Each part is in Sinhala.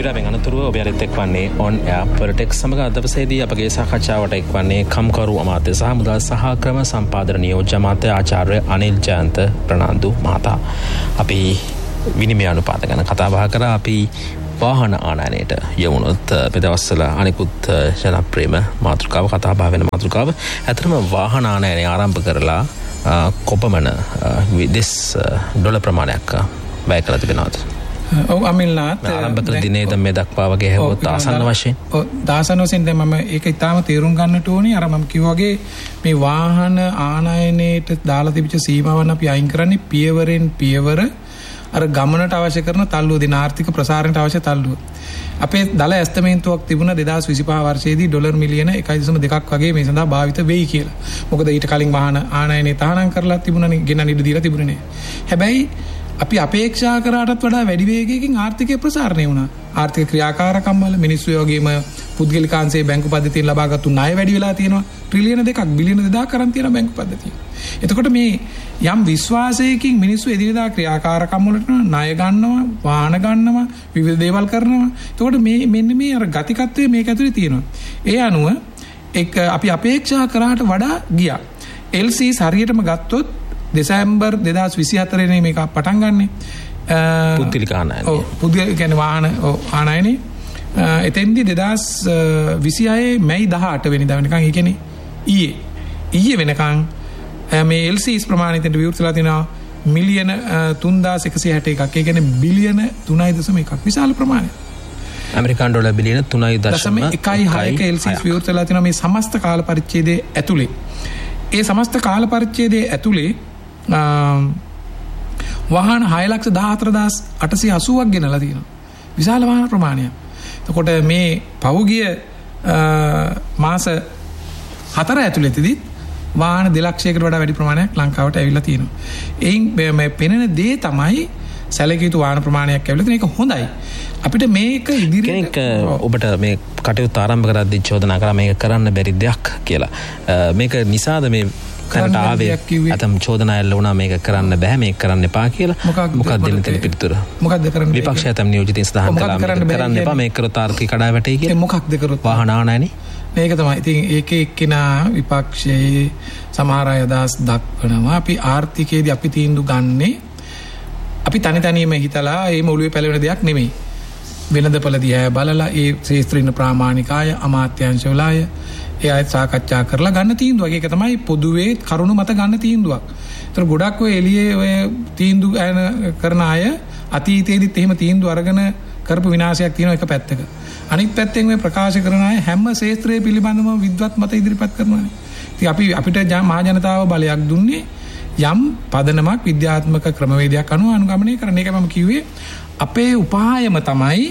විරාමෙන් අනතුරුව ඔබ යලිත් එක්වන්නේ on air politics සමග දවසේදී අපගේ සාකච්ඡාවට එක්වන්නේ කම්කරු අමාත්‍ය සහ මුදල් සහ ක්‍රම සම්පාදන නියෝජ්‍ය අමාත්‍ය ආචාර්ය අනිල් ජයන්ත ප්‍රනාන්දු මහතා. අපි විනිමය අනුපාත ගැන කතා බහ කරා. අපි වාහන ආනයනයට යමුනොත් මේ දවස්වල අනිකුත් ජනප්‍රියම මාතෘකාව කතා බහ වෙන මාතෘකාව. ඇත්තටම වාහන ආනයනය ආරම්භ කරලා කොපමණ විදෙස් ඩොලර් ප්‍රමාණයක් වැය කළ තිබෙනවද? ඔව් අමිල්නාත් ආරම්භ කළ දිනේ මේ දක්වා වගේ හැවොත් ආසන්න වශයෙන් දාසන වශයෙන් දැන් මම ඒක ඉතාලම තේරුම් ගන්නට ඕනේ. අර මම කිව්වා වගේ මේ වාහන ආනයනයේට දාලා තිබිච්ච සීමාවන් අපි අයින් කරන්නේ පියවරෙන් පියවර අර ගමනට අවශ්‍ය කරන තල්ලුව දෙන ආර්ථික ප්‍රසාරණයට අවශ්‍ය තල්ලුව. අපේ දල ඇස්තමේන්තුවක් තිබුණා 2025 වර්ෂයේදී ඩොලර් මිලියන 1.2ක් වගේ මේ සඳහා භාවිත වෙයි කියලා. මොකද ඊට කලින් වාහන ආනයනයේ තහනම් කරලා තිබුණානේ, ගෙනන ඉඩ දීලා තිබුණේ නෑ. හැබැයි අපි අපේක්ෂා කරාටත් වඩා වැඩි වේගයකින් ආර්ථිකය ප්‍රසාරණය වුණා. ආර්ථික ක්‍රියාකාරකම් වල මිනිස්සු වගේම පුද්ගලිකාංශයේ බැංකු පද්ධතියෙන් ලබාගත්තු ණය වැඩි වෙලා තියෙනවා. ට්‍රිලියන 2ක් බිලියන 2000ක් කරන් තියෙන බැංකු පද්ධතිය. එතකොට මේ යම් විශ්වාසයකින් මිනිස්සු එදිනෙදා ක්‍රියාකාරකම් වලට ණය ගන්නවා, වාහන ගන්නවා, විවිධ දේවල් කරනවා. එතකොට මේ මෙන්න මේ අර ගතිකත්වය මේක ඇතුලේ තියෙනවා. ඒ අනුව අපි අපේක්ෂා කරාට වඩා ගියා. LCs හරියටම ගත්තොත් දෙසැම්බර් 2024 නේ මේක පටන් ගන්නෙ. පුද්ගලික ආනයනය. ඔව් පුද්ගලික කියන්නේ වාහන ආනයනේ. එතෙන්දී 2026 මැයි 18 වෙනිදා වෙනකන් ඒ කියන්නේ ඊයේ වෙනකන් මේ LCs ප්‍රමාණිතට විවෘතලා තියෙනවා මිලියන 3161ක්. ඒ කියන්නේ බිලියන 3.1ක්. විශාල ප්‍රමාණයක්. ඇමරිකානු ඩොලර් බිලියන 3.1ක LCs විවෘතලා තියෙනවා මේ සමස්ත කාල පරිච්ඡේදයේ ඇතුලේ. ඒ සමස්ත කාල පරිච්ඡේදයේ ඇතුලේ වාහන 6,14,880ක් ගෙනලා තියෙනවා. විශාල වාහන ප්‍රමාණයක්. එතකොට මේ පහුගිය මාස 4 ඇතුළතදී වාහන 2 ලක්ෂයකට වඩා වැඩි ප්‍රමාණයක් ලංකාවට ඇවිල්ලා තියෙනවා. එයින් මේ පෙනෙන දේ තමයි සැලකිය යුතු වාහන ප්‍රමාණයක් ඇවිල්ලා තියෙන එක හොඳයි. අපිට මේක ඉදිරියට ඔබට මේ කටයුතු ආරම්භ කරද්දී චෝදනා කරා මේක කරන්න බැරි දෙයක් කියලා. මේක නිසාද මේ කරන්න ආවේ? අතම් චෝදනා එල්ල වුණා මේක කරන්න බෑ, මේක කරන්න එපා කියලා. මොකක්ද දෙන්න තියෙන පිළිතුර? මොකක්ද කරන්න? විපක්ෂය අතම් නියෝජිතින් සඳහන් කළා මේක කරන්න එපා, මේක කරොත් ආර්ථික කඩා වැටෙයි කියලා. මොකක්ද කරොත්? වාහන ආනයනේ. මේක තමයි. ඉතින් ඒක එක්කිනා විපක්ෂයේ සමහර අය අදහස් දක්වනවා අපි ආර්ථිකයේදී අපි තීන්දුව ගන්නේ අපි තනියම හිතලා ඒ මොළුවේ පැලවෙන දෙයක් නෙමෙයි. වෙනදපළ දිහා බලලා ඒ ශාස්ත්‍රීය ප්‍රාමාණිකාය අමාත්‍යාංශවලය ඒ අය සාකච්ඡා කරලා ගන්න තීන්දුවක්. ඒක තමයි පොදුවේ කරුණු මත ගන්න තීන්දුවක්. ඒතර ගොඩක් ඔය එළියේ ඔය තීන්දුව කරන අය අතීතයේදීත් එහෙම තීන්දුව අරගෙන කරපු විනාශයක් තියෙනවා එක පැත්තක. අනිත් පැත්තෙන් ඔය ප්‍රකාශ කරන අය හැම ශාස්ත්‍රයේ පිළිබඳව විද්වත් මත ඉදිරිපත් කරනවා. ඉතින් අපිට මහ ජනතාව බලයක් දුන්නේ යම් පදනමක් විද්‍යාත්මක ක්‍රමවේදයක් අනුව අනුගමනය කරන එක. මම කිව්වේ අපේ උපායම තමයි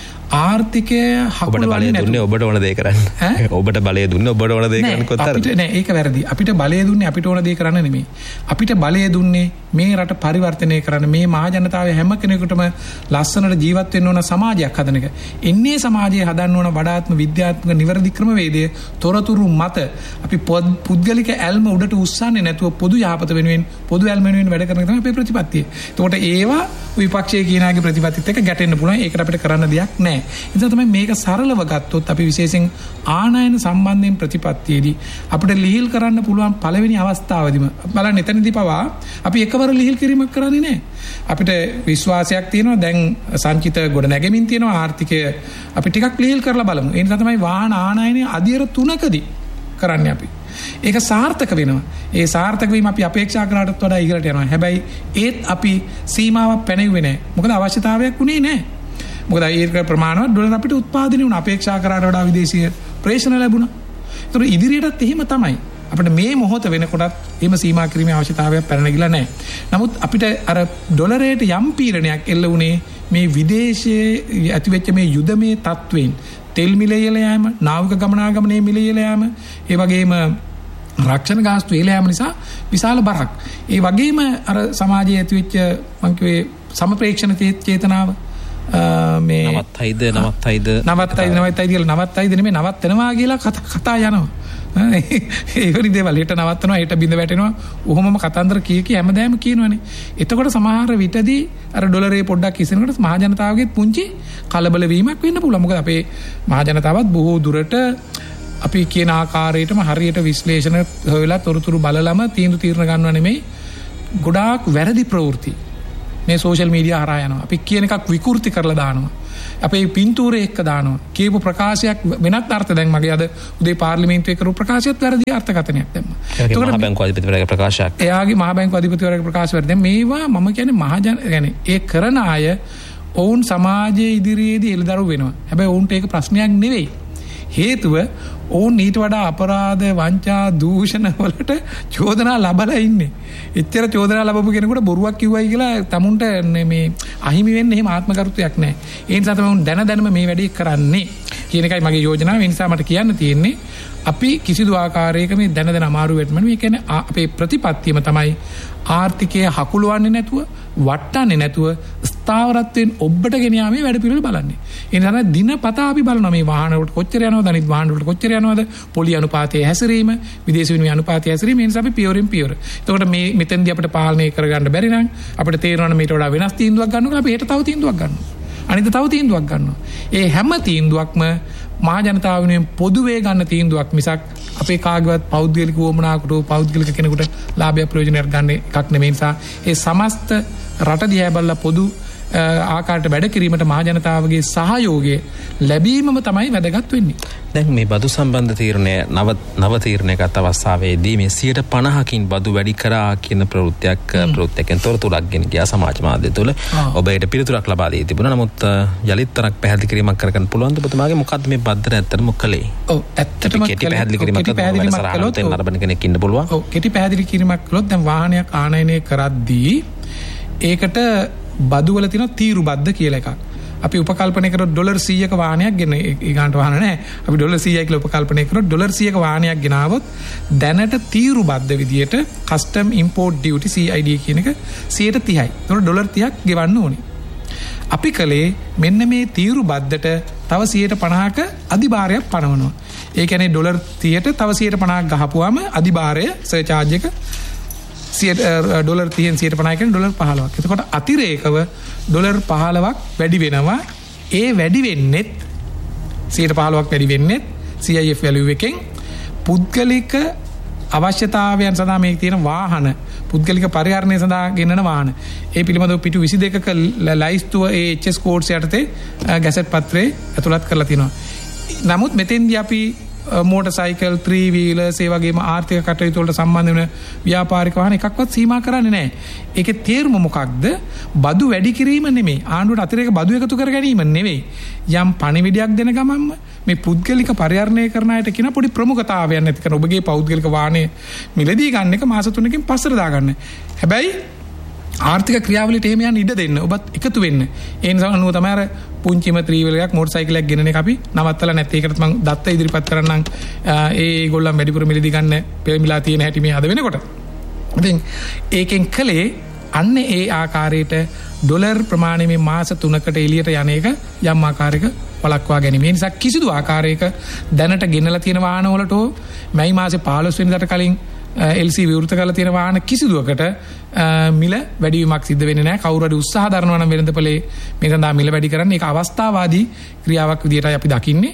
ආර්ථිකය ඔබට බලය දුන්නේ ඔබට ඕන දේ කරන්න. ඔබට බලය දුන්නේ ඔබට ඕන දේ කරන්න කොතරම්? අපිට නෑ, ඒක වැරදි. අපිට බලය දුන්නේ අපිට ඕන දේ කරන්න නෙමෙයි. අපිට බලය දුන්නේ මේ රට පරිවර්තනය කරන්න, මේ මහ ජනතාවයේ හැම කෙනෙකුටම ලස්සනට ජීවත් වෙන්න ඕන සමාජයක් හදන එක. ඉන්නේ සමාජය හදන්න ඕන වඩාත්ම විද්‍යාත්මක නිවැරදි ක්‍රමවේදයේ තොරතුරු මත අපි පුද්ගලික ඇල්ම උඩට උස්සන්නේ නැතුව පොදු යහපත වෙනුවෙන් පොදු ඇල්ම වෙනුවෙන් වැඩ කරන එක තමයි අපේ ප්‍රතිපත්තිය. එතකොට ඒවා විපක්ෂයේ කියනාගේ ප්‍රතිපත්තිත් එක්ක ගැටෙන්න පුළුවන්. ඒකට අපිට කරන්න දෙයක් නෑ. එතන තමයි මේක සරලව ගත්තොත් අපි විශේෂයෙන් ආනයන සම්බන්ධයෙන් ප්‍රතිපත්තියේදී අපිට ලිහිල් කරන්න පුළුවන් පළවෙනි අවස්ථාවේදීම බලන්න එතනදී පවා අපි එකවර ලිහිල් කිරීමක් කරන්නේ නැහැ. අපිට විශ්වාසයක් තියෙනවා දැන් සංචිත ගොඩ නැගෙමින් තියෙනවා ආර්ථිකය අපි ටිකක් ලිහිල් කරලා බලමු. ඒ නිසා තමයි වාහන ආනයනයේ අධියර 3කදී කරන්නේ අපි. ඒක සාර්ථක වෙනවා. ඒ සාර්ථක වීම අපි අපේක්ෂා කරාටත් වඩා ඉහළට යනවා. හැබැයි ඒත් අපි සීමාවක් පැනෙන්නේ නැහැ. මොකද අවශ්‍යතාවයක් උනේ නැහැ. මොකද ඒක ප්‍රමාණවත් ඩොලර් අපිට උත්පාදනය වුණා. අපේක්ෂා කරාට වඩා විදේශීය ප්‍රේෂණ ලැබුණා. ඒතර ඉදිරියටත් එහෙම තමයි. අපිට මේ මොහොත වෙනකොටත් එහෙම සීමා කිරීමේ අවශ්‍යතාවයක් පැනනගිලා නැහැ. නමුත් අපිට අර ඩොලරයට යම් පීඩනයක් එල්ල වුණේ මේ විදේශයේ ඇතිවෙච්ච මේ යුදමේ තත්වයෙන්. තෙල් මිල ඉහළ යෑම, නාවික ගමනාගමනයේ මිල ඉහළ යෑම, ඒ වගේම රක්ෂණ ගාස්තු ඉහළ යෑම නිසා විශාල බරක්. ඒ වගේම අර සමාජයේ ඇතිවෙච්ච මං කිව්වේ සමප්‍රේක්ෂණ චේතනාව මේ නවත්තයිද කියලා නවත්තයිද නෙමෙයි නවත්තනවා කියලා කතා යනවා. ඒවනි දේවල් හෙට නවත්තනවා හෙට බිඳ වැටෙනවා ඔහොමම කතන්දර කී හැමදාම කියනවනේ. එතකොට සමහර විටදී අර ඩොලරේ පොඩ්ඩක් ඉස්සෙනකොට මහ ජනතාවගේ පුංචි කලබල වීමක් වෙන්න පුළුවන්. මොකද අපේ මහ ජනතාවත් බොහෝ දුරට අපි කියන ආකාරයටම හරියට විශ්ලේෂණ හොයලා තොරතුරු බලලම තීරණ ගන්නව නෙමෙයි. ගොඩාක් වැරදි ප්‍රවෘත්ති මේ සෝෂල් මීඩියා හරහා යනවා. අපි කියන එකක් විකෘති කරලා දානවා. අපේ පින්තූරේ එක්ක දානවා. කියපු ප්‍රකාශයක් වෙනත් අර්ථ දැන් මගේ අද උදේ පාර්ලිමේන්තුවේ කරපු ප්‍රකාශයත් වැරදි අර්ථකථනයක් දැම්මා. ඒකට මහ බැංකුව අධිපතිවරයාගේ ප්‍රකාශයක්. එයාගේ මහ බැංකුව අධිපතිවරයාගේ ප්‍රකාශ වැරදි. දැන් මේවා මම කියන්නේ මහජන يعني ඒ කරන අය ඔවුන් සමාජයේ ඉදිරියේදී එළිදරු වෙනවා. හැබැයි ඔවුන්ට ඒක ප්‍රශ්නයක් නෙවෙයි. හේතුව ඔවුන් ඊට වඩා අපරාධ වංචා දූෂණ වලට චෝදනා ලබලා ඉන්නේ. එච්චර චෝදනා ලැබපු කෙනෙකුට බොරුවක් කිව්වයි කියලා තමුන්ට මේ අහිමි වෙන්නේ එහෙම ආත්මකරුත්වයක් නැහැ. ඒ නිසා තමයි දැනම මේ වැඩේ කරන්නේ කියන එකයි මගේ යෝජනාව. ඒ නිසා මට කියන්න තියෙන්නේ අපි කිසිදු ආකාරයක මේ දැන අමාරු වෙන්න මේ කියන්නේ අපේ ප්‍රතිපත්තියම තමයි ආර්ථිකය හකුලවන්නේ නැතුව වටන්නේ නැතුව ස්ථාවරත්වයෙන් ඔබට ගෙන යාමේ වැඩ පිළිවෙල බලන්නේ. ඒ නිසා දිනපතා අපි බලනවා මේ වාහන වලට කොච්චර යනවද අනිත් වාහන වලට කොච්චර යනවද පොලි අනුපාතයේ හැසිරීම විදේශ විනිමය අනුපාතයේ හැසිරීම. ඒ නිසා අපි පියවරෙන් පියවර. එතකොට මේ මෙතෙන්දී අපිට පාලනය කරගන්න බැරි නම් අපිට තේරෙනවා මේට වඩා වෙනස් තීන්දුවක් ගන්නවා. අපි හෙට තව තීන්දුවක් ගන්නවා. අනිත් තව තීන්දුවක් ගන්නවා. ඒ හැම තීන්දුවක්ම මහ ජනතාව වෙනුවෙන් පොදුවේ ගන්න තීන්දුවක් මිසක් අපේ කාගේවත් පෞද්ගලික වමනාවකට පෞද්ගලික කෙනෙකුට ලාභය ප්‍රයෝජනයක් ගන්න එකක් නෙමෙයි. නිසා ඒ සමස්ත රට දිහා බලලා පොදු ආකාරයට වැඩ කිරීමට මහ ජනතාවගේ සහයෝගය ලැබීමම තමයි වැදගත් වෙන්නේ. දැන් මේ බදු සම්බන්ධ තීරණය නව තීරණයකට අවස්ථාවේදී මේ 150කින් බදු වැඩි කරා කියන ප්‍රවෘත්තියකින් තොරතුරක් ගෙන ගියා සමාජ මාධ්‍ය තුළ. ඔබ ඒකට පිළිතුරක් ලබා දී තිබුණා. නමුත් යලිත් තරක් පැහැදිලි කිරීමක් කරගන්න පුළුවන්ද ඔබතුමාගේ මොකක්ද මේ බද්දර ඇත්තටම කළේ? ඔව් ඇත්තටම කෙටි පැහැදිලි කිරීමක් කළොත් නරඹන කෙනෙක් ඉන්න පුළුවන්. ඔව් කෙටි පැහැදිලි කිරීමක් කළොත් දැන් වාහනයක් ආනයනය කරද්දී ඒකට බදු වල තියෙන තීරු බද්ද කියලා එකක්. අපි උපකල්පනය කරොත් ඩොලර් 100ක වාහනයක් ගෙන ඒ ගානට වාහන නැහැ. අපි ඩොලර් 100යි කියලා උපකල්පනය කරොත් ඩොලර් 100ක වාහනයක් ගෙනාවොත් දැනට තීරු බද්ද විදියට කස්ටම් ඉම්පෝර්ට් ඩියුටි CID කියන එක 30%යි. ඒතකොට ඩොලර් 30ක් ගෙවන්න ඕනේ. අපි කලේ මෙන්න මේ තීරු බද්දට තව 150ක අධිභාරයක් පනවනවා. ඒ කියන්නේ ඩොලර් 30ට තව 150ක් ගහපුවාම අධිභාරය සර්චාර්ජ් එක ඩොලර් 30න් 150 කියන්නේ ඩොලර් 15ක්. එතකොට අතිරේකව ඩොලර් 15ක් වැඩි වෙනවා. ඒ වැඩි වෙන්නෙත් 115ක් වැඩි වෙන්නෙත් CIF value එකෙන් පුද්ගලික අවශ්‍යතාවයන් සඳහා මේ තියෙන වාහන පුද්ගලික පරිහරණය සඳහා ගෙනන වාහන. ඒ පිළිබඳව පිටු 22ක ලයිස්තුව ඒ HS කෝඩ්ස් යටතේ ගැසට් පත්‍රයේ ඇතුළත් කරලා තියෙනවා. නමුත් මෙතෙන්දී අපි මෝටර් සයිකල් 3 wheelers ඒ වගේම ආර්ථික කටයුතු වලට සම්බන්ධ වෙන ව්‍යාපාරික වාහන එකක්වත් සීමා කරන්නේ නැහැ. ඒකේ තේරුම මොකක්ද? බදු වැඩි කිරීම නෙමෙයි. ආණ්ඩුවට අතිරේක බදු එකතු කර ගැනීම නෙමෙයි. යම් පණිවිඩයක් දෙන ගමන්ම මේ පුද්ගලික පරිහරණය කරන අයට කියන පොඩි ප්‍රමුඛතාවයක් නැති කරන ඔබගේ පෞද්ගලික වාහනේ මිලදී ගන්න එක මාස 3කින් පස්සට දාගන්න. හැබැයි ආර්ථික ක්‍රියාවලියට එහෙම යන්න ඉඩ දෙන්න. ඔබත් එකතු වෙන්න. ඒ නිසා අනුව තමයි අර පුංචිම 3 wheeler එකක් මෝටර් සයිකලයක් ගෙනන එක අපි නවත්තලා නැත්te. ඒකට මම දත්ත ඉදිරිපත් කරන්නම්. ඒගොල්ලන් වැඩිපුර මිලදී ගන්න පෙරමිලා තියෙන හැටි මේ අද වෙනකොට. ඉතින් ඒකෙන් කලේ අන්න ඒ ආකාරයට ඩොලර් ප්‍රමාණය මේ මාස 3කට එළියට යන එක යම් ආකාරයක වළක්වා ගැනීම. ඒ නිසා කිසිදු ආකාරයක දැනට ගෙනලා තියෙන වාහන වලට මැයි මාසේ 15 වෙනිදාට කලින් LC විවෘත කරලා තියෙන වාහන කිසිදුවකට මිල වැඩිවීමක් සිද්ධ වෙන්නේ නැහැ. කවුරු හරි උත්සාහ දරනවා නම් වෙළඳපොලේ මේ සඳහා මිල වැඩි කරන්න ඒක අවස්ථාවාදී ක්‍රියාවක් විදිහටයි අපි දකින්නේ.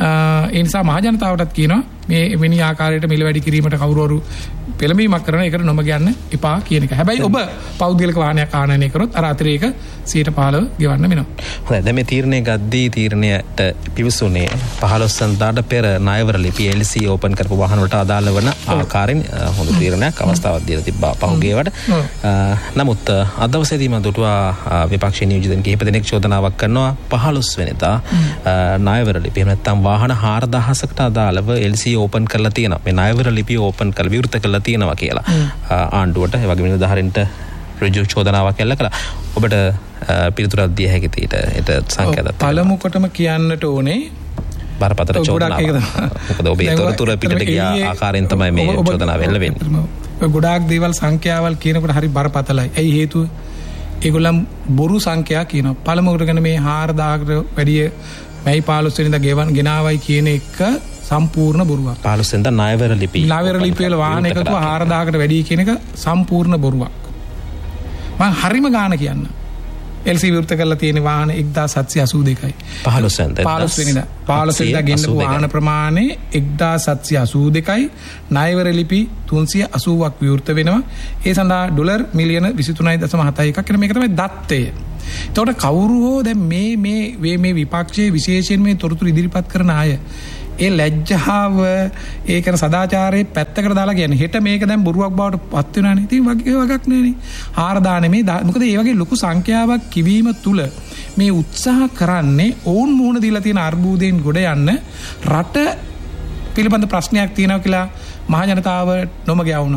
ඒ නිසා මහ ජනතාවටත් කියනවා මේ වෙනි ආකාරයට මිල වැඩි කිරීමට කවුරු පෙළඹීමක් කරන එකට නොම ගන්න එපා කියන එක. හැබැයි ඔබ පෞද්ගලික වාහනයක් ආනයනය කරොත් අර අතිරේක 15% ගෙවන්න වෙනවා. හොඳයි. දැන් මේ තීරණය ගද්දී තීරණයට පිවිසුනේ 15 වෙනිදාට පෙර ණයවර ලිපි LC ඕපන් කරපු වාහන වලට අදාළ වන ආකාරයෙන් හොඳ තීරණයක් අවස්ථාවක් දීලා තිබ්බා පහුගියවට. නමුත් අද දවසේදී මම දුටුවා විපක්ෂ නියෝජිතන් කිහිප දෙනෙක් චෝදනාවක් කරනවා 15 වෙනිදා ණයවර ලිපි නැත්නම් වාහන 4000කට අදාළව LC ඕපන් කරලා තියෙනවා. මේ ණයවර ලිපි ඕපන් කරලා විවෘත කරලා තියෙනවා කියලා ආණ්ඩුවට ඒ වගේම නිලධාරීන්ට රුජු චෝදනාවක් කළා. ඔබට පිළිතුරක් දිය හැකිද ඊට සංකේතයක්? පළමුවටම කියන්නට ඕනේ බරපතල චෝදනාවක්. මොකද ඔබේ තොරතුරු පිටට ගිය ආකාරයෙන් තමයි මේ චෝදනාව එල්ල වෙන්නේ. ගොඩාක් දේවල් සංඛ්‍යාවල් කියනකොට හරි බරපතලයි. ඇයි හේතුව? ඒගොල්ලන් බොරු සංඛ්‍යා කියනවා. පළමුවට ගැන මේ 4000කට වැඩිය මැයි 15 වෙනිදා ගෙනාවයි කියන එක සම්පූර්ණ බොරුවක්. 15 වෙනිදා ණයවර ලිපි. ණයවර ලිපි වල වාහන එකතුව 4000කට වැඩි කියන එක සම්පූර්ණ බොරුවක්. මම හරිම ගාන කියන්න. LC විවෘත කරලා තියෙන වාහන 1782යි. 15 වෙනිදා ගෙන්නපු වාහන ප්‍රමාණය 1782යි. ණයවර ලිපි 380ක් විවෘත වෙනවා. ඒ සඳහා ඩොලර් මිලියන 23.71ක් කියන මේක තමයි දත්තය. එතකොට කවුරු හෝ දැන් මේ විපක්ෂයේ විශේෂයෙන් මේ තොරතුරු ඉදිරිපත් කරන අය ඒ ලැජ්ජාව ඒ කරන සදාචාරයේ පැත්තකට දාලා කියන්නේ හෙට මේක දැන් බොරුවක් බවට පත් වෙනානේ. ඉතින් වගක් නෑනේ. 4000 නෙමේ. මොකද මේ වගේ ලොකු සංඛ්‍යාවක් කිවීම තුල මේ උත්සාහ කරන්නේ ඕන් මුහුණ දීලා තියෙන අර්බුදයෙන් ගොඩ යන්න රට පිළිබඳ ප්‍රශ්නයක් තියෙනවා කියලා මහ ජනතාව නොමග යවුන